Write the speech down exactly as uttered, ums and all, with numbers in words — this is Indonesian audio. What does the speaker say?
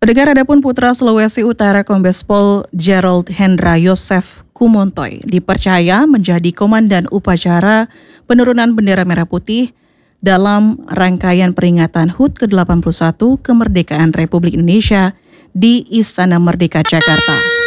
Pendengar, adapun Putra Sulawesi Utara Kombes Pol Gerald Hendra Yosef Kumontoy dipercaya menjadi komandan upacara penurunan bendera merah putih dalam rangkaian peringatan H U T ke delapan puluh satu kemerdekaan Republik Indonesia di Istana Merdeka Jakarta.